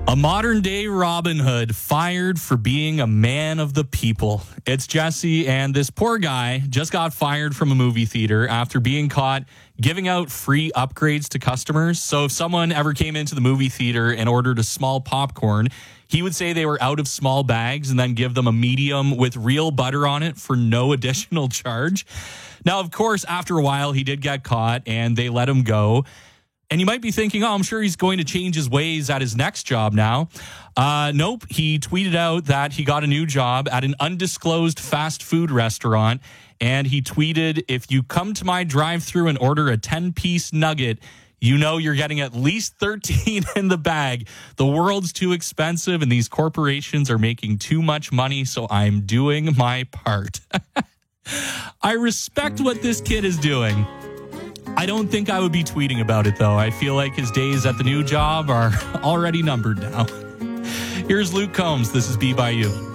A modern day Robin Hood fired for being a man of the people. It's Jesse, and this poor guy just got fired from a movie theater after being caught giving out free upgrades to customers. So if someone ever came into the movie theater and ordered a small popcorn, he would say they were out of small bags and then give them a medium with real butter on it for no additional charge. Now, of course, after a while, he did get caught and they let him go. And you might be thinking, I'm sure he's going to change his ways at his next job now. Nope. He tweeted out that he got a new job at an undisclosed fast food restaurant. And he tweeted, if you come to my drive-thru and order a 10-piece nugget, you know you're getting at least 13 in the bag. The world's too expensive and these corporations are making too much money, so I'm doing my part. I respect what this kid is doing. I don't think I would be tweeting about it, though. I feel like his days at the new job are already numbered now. Here's Luke Combs. This is Be By You.